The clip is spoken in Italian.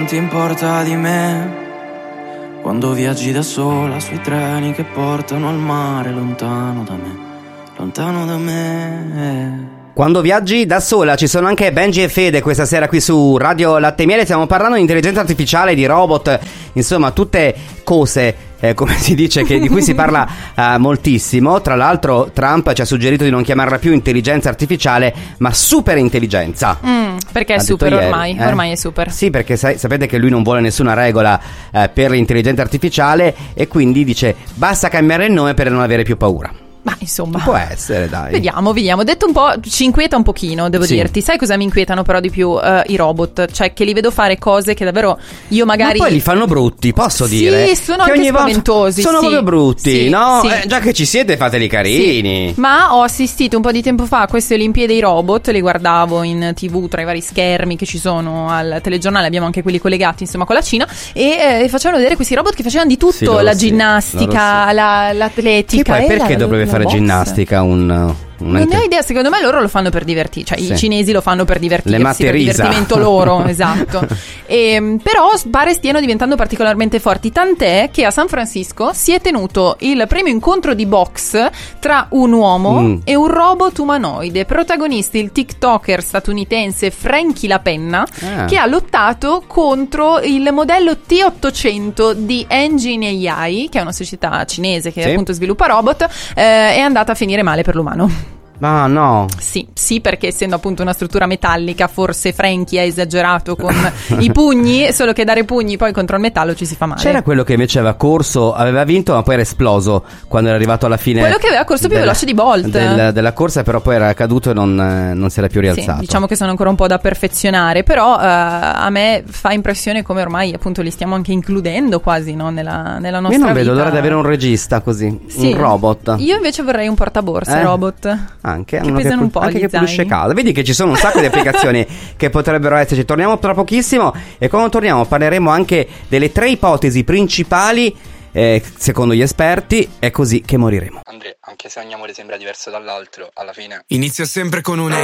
ti importa di me? Quando viaggi da sola sui treni che portano al mare, lontano da me, lontano da me. Quando viaggi da sola. Ci sono anche Benji e Fede questa sera qui su Radio Latte e Miele. Stiamo parlando di intelligenza artificiale, di robot, insomma tutte cose, come si dice, di cui si parla moltissimo. Tra l'altro Trump ci ha suggerito di non chiamarla più intelligenza artificiale ma super intelligenza, perché è super ormai, ormai è super. Sì, perché sapete che lui non vuole nessuna regola per l'intelligenza artificiale, e quindi dice basta cambiare il nome per non avere più paura. Ma insomma, può essere, dai. Vediamo. Detto un po', ci inquieta un pochino, devo dirti. Sai cosa mi inquietano però di più? I robot. Cioè che li vedo fare cose che davvero io magari... Ma poi li fanno brutti, posso dire? Sì, sono anche spaventosi. Sono proprio brutti, sì, no? Sì. Già che ci siete, fateli carini. Sì. Ma ho assistito un po' di tempo fa a queste Olimpiadi dei robot. Le guardavo in TV tra i vari schermi che ci sono al telegiornale. Abbiamo anche quelli collegati, insomma, con la Cina. E facevano vedere questi robot che facevano di tutto. Sì, la ginnastica, l'atletica. Che poi perché dovrebbe fare ginnastica non ne ho idea, secondo me loro lo fanno per divertirsi, cioè i cinesi lo fanno per divertirsi, per Risa. divertimento loro, esatto. Però pare stiano diventando particolarmente forti, tant'è che a San Francisco si è tenuto il primo incontro di box tra un uomo e un robot umanoide. Protagonisti il TikToker statunitense Frankie La Penna, che ha lottato contro il modello T800 di Engine AI, che è una società cinese che appunto sviluppa robot. È andata a finire male per l'umano. Ma no. Sì, perché essendo appunto una struttura metallica, forse Frankie ha esagerato con i pugni, solo che dare pugni poi contro il metallo ci si fa male. C'era quello che invece aveva corso, aveva vinto, ma poi era esploso quando era arrivato alla fine. Quello che aveva corso più veloce di Bolt della corsa, però poi era caduto e non si era più rialzato. Sì, diciamo che sono ancora un po' da perfezionare, però a me fa impressione come ormai appunto li stiamo anche includendo quasi, no, nella nostra vita. Io non vedo l'ora di avere un regista così, un robot. Io invece vorrei un portaborse robot. Anche che pesano un po', anche che pulisce casa. Vedi che ci sono un sacco di applicazioni che potrebbero esserci. Torniamo tra pochissimo, e quando torniamo parleremo anche delle 3 ipotesi principali secondo gli esperti. È così che moriremo. Andrea, anche se ogni amore sembra diverso dall'altro, alla fine inizia sempre con un